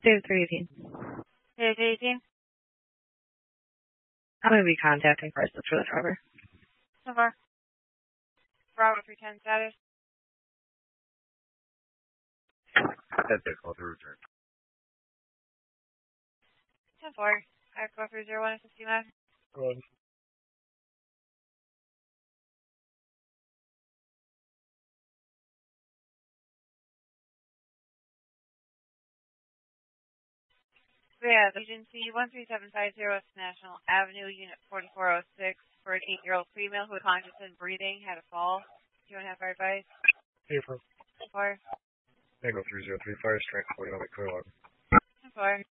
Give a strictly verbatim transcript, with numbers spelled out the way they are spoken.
David three eighteen. David eighteen. I'm going to be contacting prices for the driver. So far. Bravo three ten status. That's it. Call to return. ten four. I go for zero one fifty nine. Go on. Yeah, the agency one three seven five zero National Avenue, Unit forty-four oh six, for an eight-year-old female who was conscious and breathing, had a fall. Do you want to have our advice? April. Four. Tango three zero three, fire strength, forty on the clear log. Four.